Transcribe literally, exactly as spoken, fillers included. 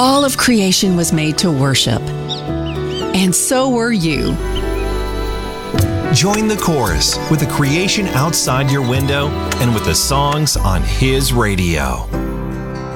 All of creation was made to worship. And so were you. Join the chorus with the creation outside your window and with the songs on His radio.